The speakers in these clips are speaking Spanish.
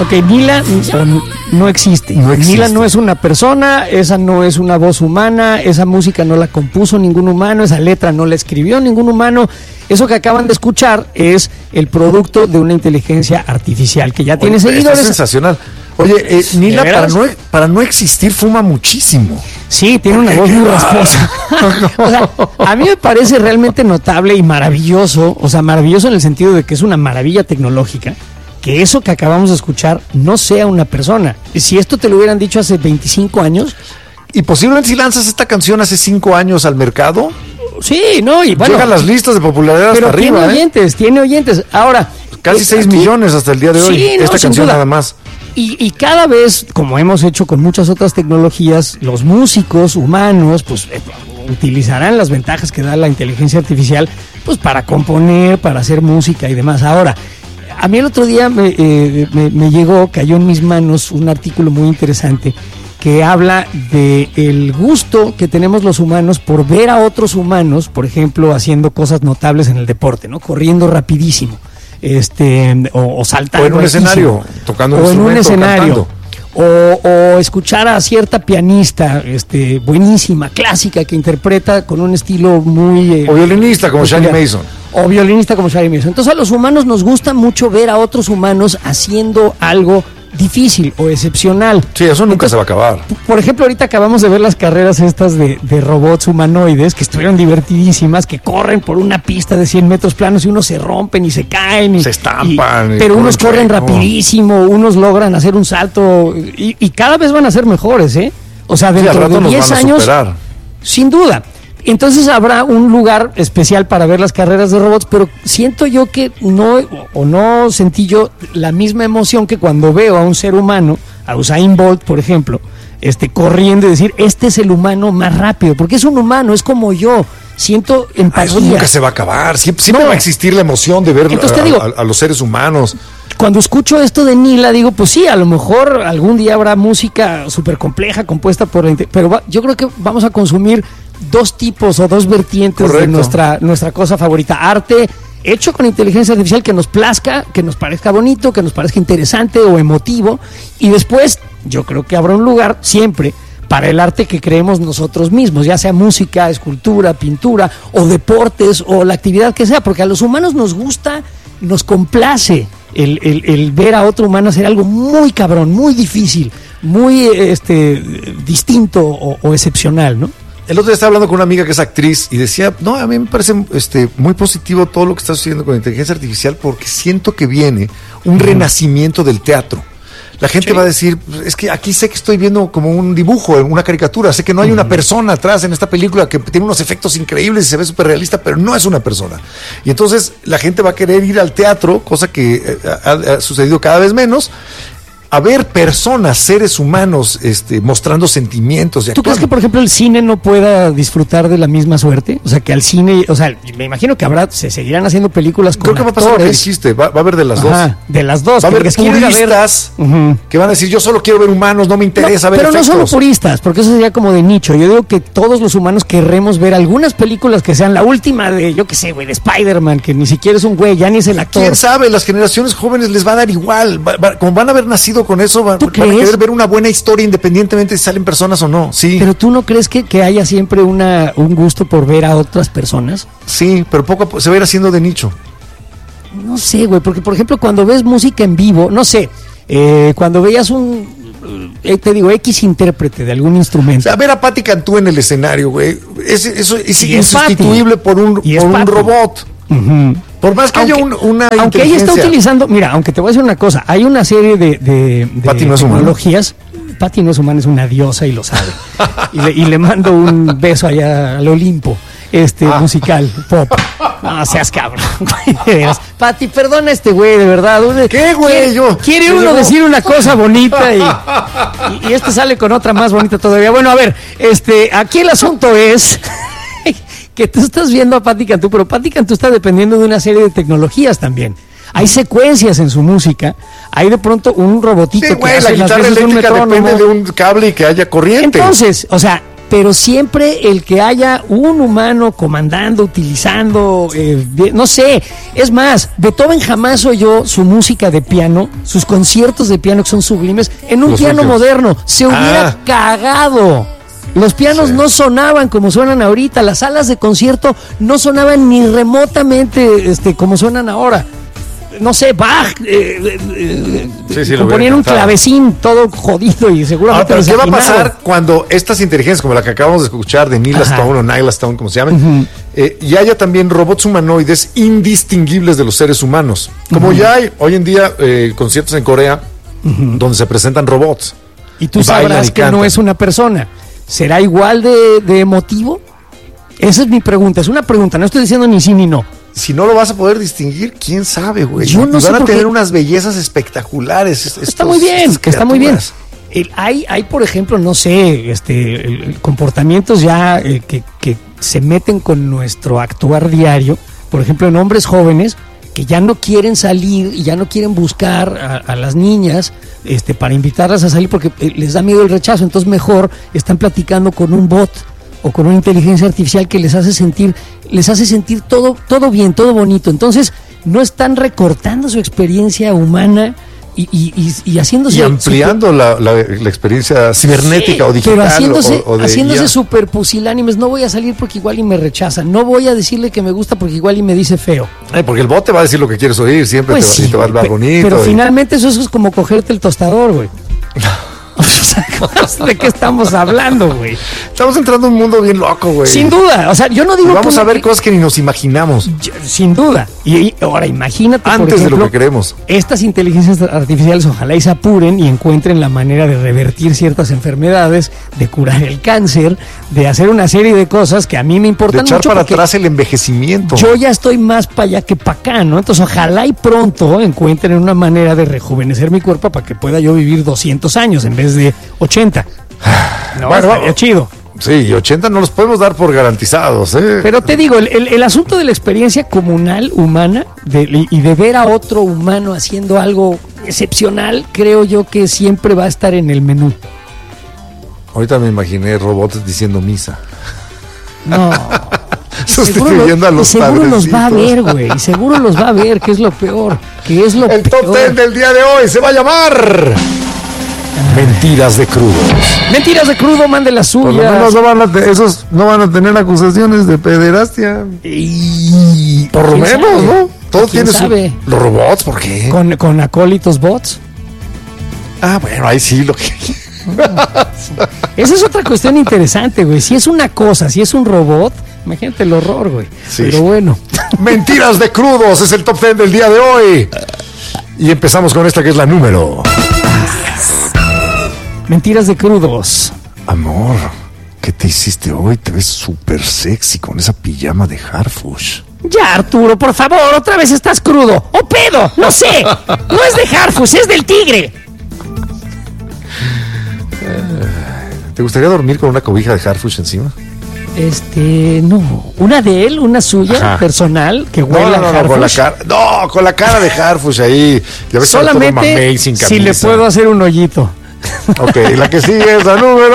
Ok, Nila no existe. Nila no es una persona, esa no es una voz humana, esa música no la compuso ningún humano, esa letra no la escribió ningún humano. Eso que acaban de escuchar es el producto de una inteligencia artificial que ya tiene seguidores. Es sensacional. Oye, Nila para no existir fuma muchísimo. Sí, tiene una voz muy rasposa. O sea, a mí me parece realmente notable y maravilloso, o sea, maravilloso en el sentido de que es una maravilla tecnológica, que eso que acabamos de escuchar no sea una persona. Si esto te lo hubieran dicho hace 25 años... Y posiblemente si lanzas esta canción hace 5 años al mercado... Sí, no, y bueno... Llegan las listas de popularidad hasta arriba, tiene oyentes. Ahora... Casi 6 millones hasta el día de hoy, sí, esta canción nada más. Y cada vez, como hemos hecho con muchas otras tecnologías, los músicos humanos, pues... utilizarán las ventajas que da la inteligencia artificial, pues para componer, para hacer música y demás. Ahora... A mí el otro día cayó en mis manos un artículo muy interesante que habla de el gusto que tenemos los humanos por ver a otros humanos, por ejemplo, haciendo cosas notables en el deporte, ¿no? Corriendo rapidísimo, o saltando. O en un escenario, tocando un instrumento, en un escenario. Cantando. O escuchar a cierta pianista buenísima, clásica, que interpreta con un estilo muy... o violinista como Shirley Mason. O violinista como Shirley Mason. Entonces a los humanos nos gusta mucho ver a otros humanos haciendo algo difícil o excepcional. Sí, eso nunca se va a acabar. Por ejemplo, ahorita acabamos de ver las carreras estas de robots humanoides que estuvieron divertidísimas, que corren por una pista de 100 metros planos y unos se rompen y se caen. Se estampan. Pero unos corren rapidísimo, unos logran hacer un salto y cada vez van a ser mejores, ¿eh? O sea, dentro de 10 años, sin duda. Entonces habrá un lugar especial para ver las carreras de robots, pero siento yo que no sentí yo la misma emoción que cuando veo a un ser humano, a Usain Bolt, por ejemplo, corriendo y decir, este es el humano más rápido, porque es un humano, es como yo. Siento empatía. Eso nunca se va a acabar, siempre va a existir la emoción de ver a los seres humanos. Cuando escucho esto de Nila, digo, pues sí, a lo mejor algún día habrá música súper compleja compuesta por pero yo creo que vamos a consumir dos tipos o dos vertientes. Correcto. De nuestra cosa favorita. Arte hecho con inteligencia artificial que nos plazca, que nos parezca bonito, que nos parezca interesante o emotivo. Y después, yo creo que habrá un lugar siempre para el arte que creemos nosotros mismos, ya sea música, escultura, pintura o deportes o la actividad que sea, porque a los humanos nos gusta, nos complace el ver a otro humano hacer algo muy cabrón, muy difícil, muy distinto o excepcional, ¿no? El otro día estaba hablando con una amiga que es actriz y decía, no, a mí me parece muy positivo todo lo que está sucediendo con la inteligencia artificial porque siento que viene un renacimiento del teatro. La gente va a decir, es que aquí sé que estoy viendo como un dibujo, una caricatura, sé que no hay una persona atrás en esta película que tiene unos efectos increíbles y se ve súper realista, pero no es una persona. Y entonces la gente va a querer ir al teatro, cosa que ha sucedido cada vez menos, a ver personas, seres humanos, mostrando sentimientos. ¿Tú crees que, por ejemplo, el cine no pueda disfrutar de la misma suerte? O sea, que al cine, me imagino que se seguirán haciendo películas con actores. Creo que va a pasar lo que dijiste, va a haber de las dos. De las dos. Va a haber puristas que van a decir, yo solo quiero ver humanos, no me interesa ver efectos. Pero no solo puristas, porque eso sería como de nicho. Yo digo que todos los humanos querremos ver algunas películas que sean la última de, yo qué sé, güey, de Spider-Man, que ni siquiera es un güey, ya ni es el actor. ¿Quién sabe? Las generaciones jóvenes les va a dar igual. Como van a haber nacido con eso, van a querer ver una buena historia independientemente si salen personas o no. Sí. Pero ¿tú no crees que haya siempre un gusto por ver a otras personas? Sí, pero poco a poco se va a ir haciendo de nicho. No sé, güey, porque por ejemplo cuando ves música en vivo, no sé, cuando veías X intérprete de algún instrumento. A ver a Patti Cantú en el escenario, güey, eso es insustituible por un robot. Uh-huh. Por más que haya una aunque ella está utilizando, mira, aunque te voy a decir una cosa, hay una serie de Patti no tecnologías. Patti no es humana, es una diosa y lo sabe. y le mando un beso allá al Olimpo, musical, pop. No seas cabrón, güey. Patti, perdona güey, de verdad. ¿Qué, güey? Quiere uno decir una cosa bonita y sale con otra más bonita todavía. Bueno, a ver, aquí el asunto es que tú estás viendo a Patti Cantú, pero Patti Cantú está dependiendo de una serie de tecnologías también. Hay secuencias en su música, hay de pronto un robotito que hace la guitarra eléctrica depende de un cable y que haya corriente. Entonces, o sea, pero siempre el que haya un humano comandando, utilizando, no sé, es más, Beethoven jamás oyó su música de piano, sus conciertos de piano que son sublimes, en un piano moderno, se hubiera cagado. Los pianos no sonaban como suenan ahorita, las salas de concierto no sonaban ni remotamente como suenan ahora. No sé, Bach componían un clavecín todo jodido y seguramente. Pero ¿qué va a pasar cuando estas inteligencias como la que acabamos de escuchar de Neil Stone o Nyla Stone, como se llaman, y haya también robots humanoides indistinguibles de los seres humanos? Como ya hay hoy en día conciertos en Corea donde se presentan robots. Y tú sabrás que no es una persona. ¿Será igual de emotivo? Esa es mi pregunta, es una pregunta, no estoy diciendo ni sí ni no. Si no lo vas a poder distinguir, quién sabe, güey. Yo no sé van a tener unas bellezas espectaculares. Está muy bien, está muy bien. Hay, por ejemplo, no sé, comportamientos ya que se meten con nuestro actuar diario. Por ejemplo, en hombres jóvenes que ya no quieren salir y ya no quieren buscar a las niñas para invitarlas a salir porque les da miedo el rechazo. Entonces mejor están platicando con un bot o con una inteligencia artificial que les hace sentir todo bien, todo bonito. Entonces no están recortando su experiencia humana y haciéndose... Y ampliando la experiencia cibernética o digital. Pero haciéndose súper pusilánimes. No voy a salir porque igual y me rechaza. No voy a decirle que me gusta porque igual y me dice feo. Porque el bot te va a decir lo que quieres oír. Siempre pues te va a hablar bonito. Pero finalmente eso es como cogerte el tostador, güey. ¿De qué estamos hablando, güey? Estamos entrando en un mundo bien loco, güey. Sin duda, o sea, yo no digo... Y vamos a ver cosas que ni nos imaginamos. Sin duda. Y ahora imagínate, antes por ejemplo, de lo que queremos. Estas inteligencias artificiales ojalá y se apuren y encuentren la manera de revertir ciertas enfermedades, de curar el cáncer, de hacer una serie de cosas que a mí me importan mucho. De echar para atrás el envejecimiento. Yo ya estoy más para allá que para acá, ¿no? Entonces ojalá y pronto encuentren una manera de rejuvenecer mi cuerpo para que pueda yo vivir 200 años en vez de 80. No, bueno, estaría chido. Sí, y 80 no los podemos dar por garantizados, ¿eh? Pero te digo, el asunto de la experiencia comunal, humana, y de ver a otro humano haciendo algo excepcional, creo yo que siempre va a estar en el menú. Ahorita me imaginé robots diciendo misa. No. Sustituyendo a los padres. Seguro los va a ver, güey. Seguro los va a ver, que es lo peor. El top 10 del día de hoy se va a llamar... Mentiras de crudo. Mentiras de crudo, mande las suyas. Por lo menos esos no van a tener acusaciones de pederastia. Por lo menos, sabe? ¿No? Todo tiene sabe? Los robots, ¿por qué? Con acólitos bots. Bueno, ahí sí lo que... Esa es otra cuestión interesante, güey. Si es una cosa, si es un robot, imagínate el horror, güey. Sí. Pero bueno. Mentiras de crudos es el top 10 del día de hoy. Y empezamos con esta que es la número... Mentiras de crudos. Amor, ¿qué te hiciste hoy? Te ves súper sexy con esa pijama de Harfush. Ya, Arturo, por favor, otra vez estás crudo. ¡O pedo! ¡No sé! No es de Harfush, es del tigre. ¿Te gustaría dormir con una cobija de Harfush encima? No. Una de él, una suya, personal, que huela a Harfush. Con la cara de Harfush ahí. Ya ves, solamente si le puedo hacer un hoyito. Ok, la que sigue es la número...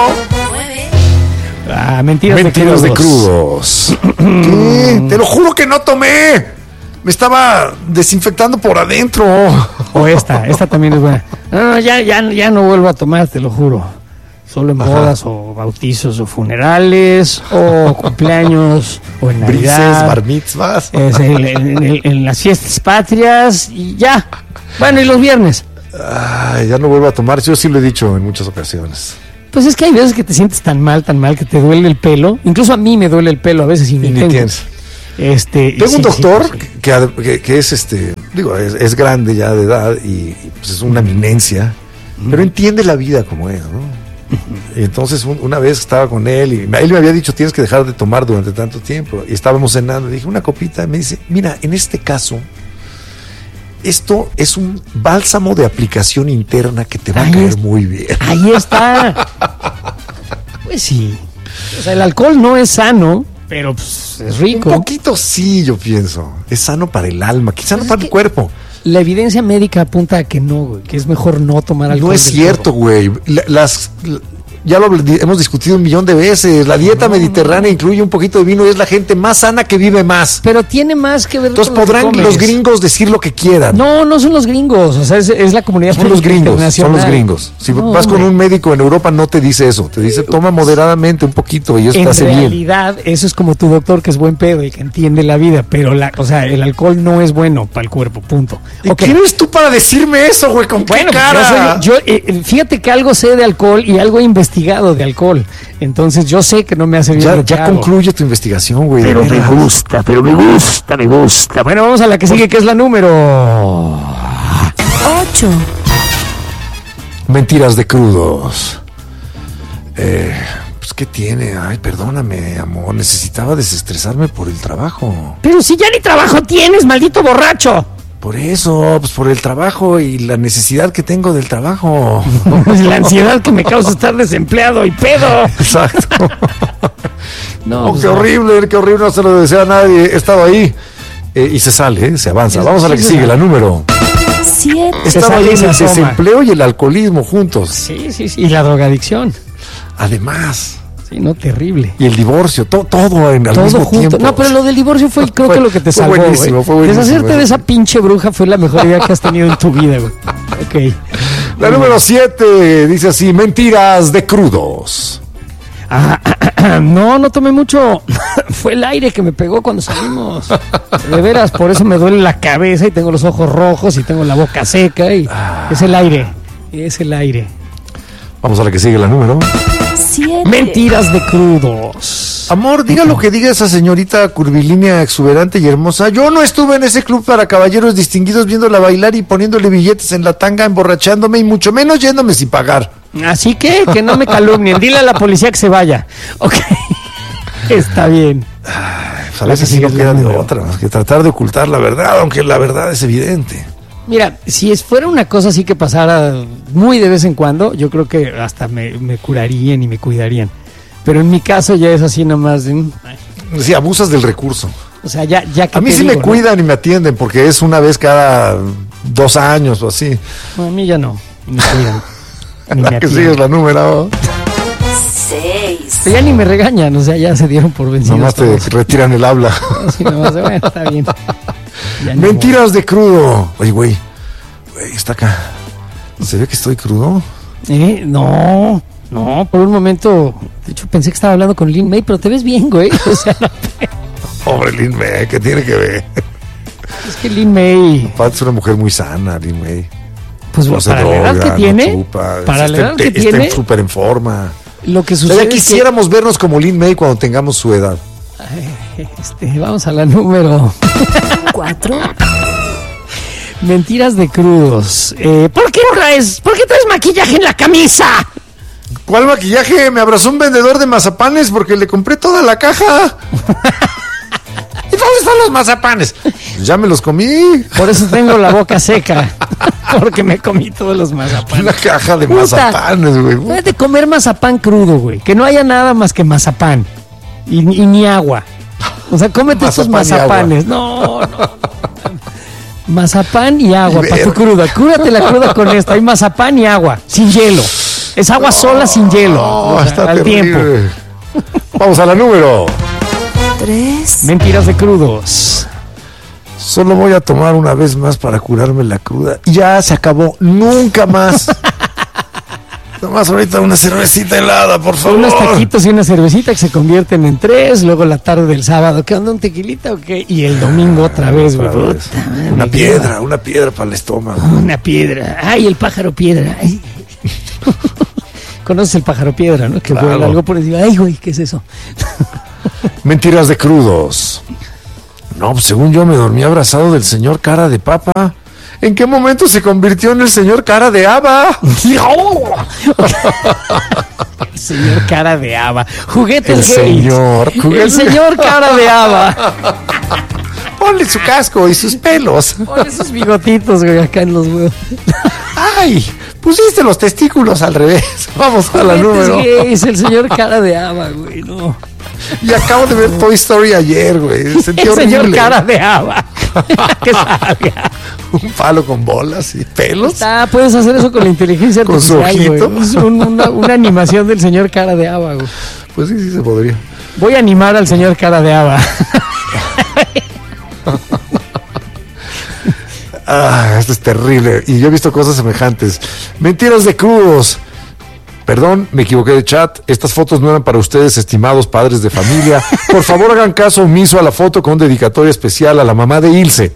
Mentiras de crudos. ¿Qué? Te lo juro que no tomé. Me estaba desinfectando por adentro. O esta también es buena. No, ya no vuelvo a tomar, te lo juro. Solo en bodas o bautizos o funerales o cumpleaños o en Navidad. Brises, bar mitzvahs. En las fiestas patrias y ya. Bueno, y los viernes. Ya no vuelvo a tomar, yo sí lo he dicho en muchas ocasiones. Pues es que hay veces que te sientes tan mal que te duele el pelo. Incluso a mí me duele el pelo a veces y ni tengo. Tengo un doctor que es es grande ya de edad y pues es una eminencia, pero entiende la vida como es, ¿no? Y entonces una vez estaba con él y él me había dicho tienes que dejar de tomar durante tanto tiempo y estábamos cenando y dije una copita y me dice mira, en este caso esto es un bálsamo de aplicación interna que te va a caer muy bien. Ahí está. Pues sí. O sea, el alcohol no es sano, pero pues, es rico. Un poquito sí, yo pienso. Es sano para el alma, quizá no para el cuerpo. La evidencia médica apunta a que no, güey, que es mejor no tomar alcohol. No es cierto, güey. ya lo hemos discutido 1,000,000 de veces. La dieta mediterránea incluye un poquito de vino y es la gente más sana que vive más. Pero tiene más que ver Entonces con podrán los gringos decir lo que quieran. No son los gringos, o sea, es la comunidad son los gringos, internacional. son los gringos. Si vas con un médico en Europa no te dice eso, te dice toma moderadamente un poquito y eso te hace bien. En realidad, eso es como tu doctor que es buen pedo y que entiende la vida, pero el alcohol no es bueno para el cuerpo, punto. ¿Y quién eres tú para decirme eso, güey? ¿Con qué cara? Fíjate que algo sé de alcohol y algo he investigado de alcohol. Entonces yo sé que no me hace bien. Ya concluye tu investigación, güey. Pero me gusta. Bueno, vamos a la que sigue, que es la número 8. Mentiras de crudos. Pues, ¿qué tiene? Ay, perdóname, amor. Necesitaba desestresarme por el trabajo. Pero si ya ni trabajo tienes, maldito borracho. Por eso, pues por el trabajo y la necesidad que tengo del trabajo. La ansiedad que me causa estar desempleado y pedo. Exacto. No, qué horrible, no se lo desea a nadie. He estado ahí y se sale, se avanza. Vamos a la que sigue, la número 7. Estaba ahí en el desempleo y el alcoholismo juntos. Sí. Y la drogadicción. Además. Sí, no, terrible. Y el divorcio, todo al todo mismo junto. tiempo. No, pero lo del divorcio fue creo que lo que te salvó, güey. Fue buenísimo. Deshacerte de esa pinche bruja fue la mejor idea que has tenido en tu vida, güey. Ok. La número 7 dice así, mentiras de crudos. No tomé mucho. Fue el aire que me pegó cuando salimos. De veras, por eso me duele la cabeza y tengo los ojos rojos y tengo la boca seca y es el aire. Vamos a la que sigue, la número 7. Mentiras de crudos. Amor, diga lo que diga esa señorita curvilínea, exuberante y hermosa. Yo no estuve en ese club para caballeros distinguidos viéndola bailar y poniéndole billetes en la tanga, emborrachándome y mucho menos yéndome sin pagar. Así que no me calumnien. Dile a la policía que se vaya. Ok. Está bien. Pues a veces sí no queda de otra, más que tratar de ocultar la verdad, aunque la verdad es evidente. Mira, si fuera una cosa así que pasara muy de vez en cuando, yo creo que hasta me curarían y me cuidarían. Pero en mi caso ya es así nomás. Sí, abusas del recurso. O sea, ya que a mí sí me cuidan y me atienden porque es una vez cada 2 años o así. No, a mí ya no. Me cuidan. La que sigue es la número 6. Pero ya ni me regañan, o sea, ya se dieron por vencidos. Nomás te retiran el habla. Sí, nomás, bueno, está bien. Mentiras de crudo. Oye, güey, está acá. ¿Se ve que estoy crudo? No, por un momento, de hecho pensé que estaba hablando con Lin May, pero te ves bien, güey. O sea, pobre Lin May, ¿qué tiene que ver? Es que Lin May... Aparte es una mujer muy sana, Lin May. Pues no para la edad que tiene, para la edad que tiene, está súper en forma. Lo que sucede ya quisiéramos vernos como Lin May cuando tengamos su edad. Vamos a la número 4. Mentiras de crudos. ¿Por qué traes maquillaje en la camisa? ¿Cuál maquillaje? Me abrazó un vendedor de mazapanes porque le compré toda la caja. ¿Y dónde están los mazapanes? Ya me los comí. Por eso tengo la boca seca. Porque me comí todos los mazapanes. Una caja de mazapanes, güey. Puedes de comer mazapán crudo, güey. Que no haya nada más que mazapán. Y ni agua. O sea, cómete estos mazapanes. No. Mazapán y agua para tu cruda. Cúrate la cruda con esto. Hay mazapán y agua. Sin hielo. Es agua sola sin hielo. No, está al tiempo. Vamos a la número 3. Mentiras de crudos. Solo voy a tomar una vez más para curarme la cruda. Y ya se acabó. Nunca más. Nomás ahorita una cervecita helada, por favor. Unos taquitos y una cervecita que se convierten en 3. Luego la tarde del sábado. ¿Qué onda? ¿Un tequilita o qué? Y el domingo otra vez, güey. Una piedra para el estómago. Una piedra. Ay, el pájaro piedra. Ay. Conoces el pájaro piedra, ¿no? Que vuela algo por encima. Ay, güey, ¿qué es eso? Mentiras de crudos. No, pues según yo me dormí abrazado del señor cara de papa. ¿En qué momento se convirtió en el señor cara de haba? El señor cara de haba. Juguete el señor. El señor cara de haba. Ponle su casco y sus pelos. Ponle sus bigotitos, güey, acá en los huevos. ¡Ay! Pusiste los testículos al revés. Vamos a la número. Es el señor cara de haba, güey, no. Y acabo de ver Toy Story ayer, güey. El señor cara de haba. Que salga. Un palo con bolas y pelos. Puedes hacer eso con la inteligencia Con su artificial, ojito. güey. Es una animación del señor Cara de Haba, güey. Pues sí se podría. Voy a animar al señor Cara de Haba. Esto es terrible. Y yo he visto cosas semejantes. Mentiras de crudos. Perdón, me equivoqué de chat. Estas fotos no eran para ustedes, estimados padres de familia. Por favor, hagan caso omiso a la foto con dedicatoria especial a la mamá de Ilse.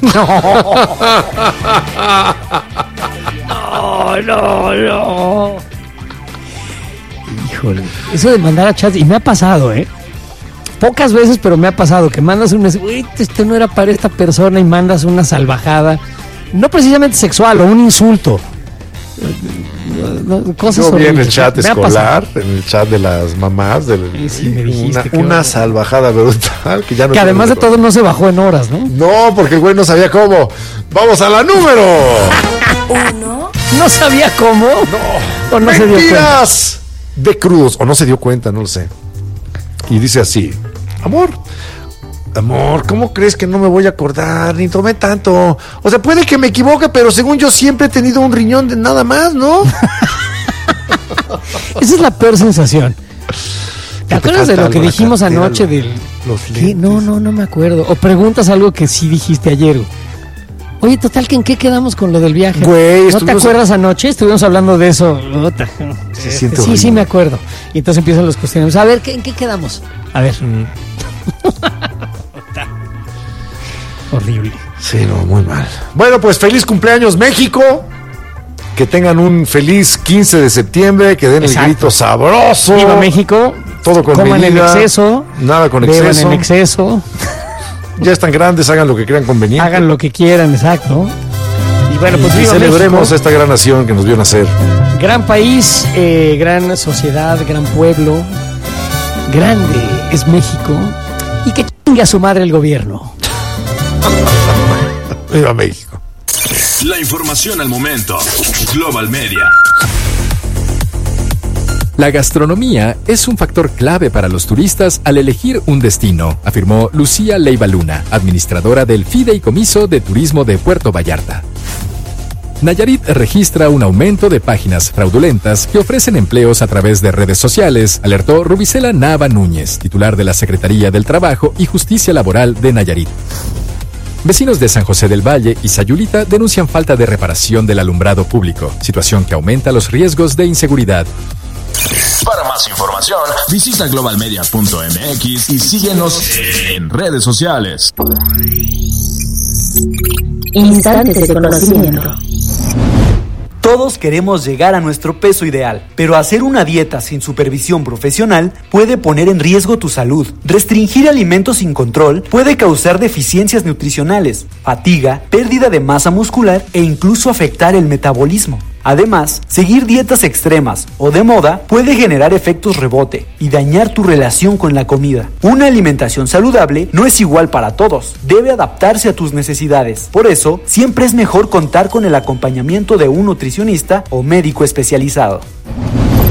No. Híjole. Eso de mandar a chats, y me ha pasado, pocas veces, pero me ha pasado que mandas un mensaje, uy, este no era para esta persona, y mandas una salvajada, no precisamente sexual, o un insulto. Cosas Yo vi en el horribles. chat Me ha escolar, en el chat de las mamás, Sí, me dijiste que una horror. salvajada brutal que ya no Que además de tiene todo no se bajó en horas, ¿no? No, porque el güey no sabía cómo. ¡Vamos a la número! 1, No sabía cómo. No. O no se dio cuenta. ¡Mentiras de crudos! O no se dio cuenta, no lo sé. Y dice así: Amor, ¿cómo crees que no me voy a acordar? Ni tomé tanto. O sea, puede que me equivoque, pero según yo siempre he tenido un riñón de nada más, ¿no? Esa es la peor sensación. ¿Te te acuerdas de falta lo que algo, la dijimos cartera, anoche del... los ¿Qué? lentes. No me acuerdo. O preguntas algo que sí dijiste ayer. Güey. Oye, total, ¿que en qué quedamos con lo del viaje? Güey, ¿No te estuvimos- acuerdas anoche? Estuvimos hablando de eso. Se siente Sí, horrible. me acuerdo. Y entonces empiezan los cuestionamientos. A ver, ¿en qué quedamos? A ver. Horrible. Sí, no, muy mal. Bueno, pues feliz cumpleaños, México. Que tengan un feliz 15 de septiembre, que den Exacto. el grito sabroso. Viva México. Todo con Coman en medida, exceso. nada con Beban exceso. en exceso. Ya están grandes, hagan lo que crean conveniente. Hagan lo que quieran, exacto. Y bueno, pues y viva celebremos México. esta gran nación que nos vio nacer. Gran país, gran sociedad, gran pueblo. Grande es México. Y que chingue a su madre el gobierno. Viva México. La información al momento. Global Media. La gastronomía es un factor clave para los turistas al elegir un destino, afirmó Lucía Leiva Luna, administradora del Fideicomiso de Turismo de Puerto Vallarta. Nayarit registra un aumento de páginas fraudulentas que ofrecen empleos a través de redes sociales, alertó Rubicela Nava Núñez, titular de la Secretaría del Trabajo y Justicia Laboral de Nayarit. Vecinos de San José del Valle y Sayulita denuncian falta de reparación del alumbrado público, situación que aumenta los riesgos de inseguridad. Para más información, visita globalmedia.mx y síguenos en redes sociales. instantes de conocimiento. Todos queremos llegar a nuestro peso ideal, pero hacer una dieta sin supervisión profesional puede poner en riesgo tu salud. Restringir alimentos sin control puede causar deficiencias nutricionales, fatiga, pérdida de masa muscular e incluso afectar el metabolismo. Además, seguir dietas extremas o de moda puede generar efectos rebote y dañar tu relación con la comida. Una alimentación saludable no es igual para todos, debe adaptarse a tus necesidades. Por eso, siempre es mejor contar con el acompañamiento de un nutricionista o médico especializado.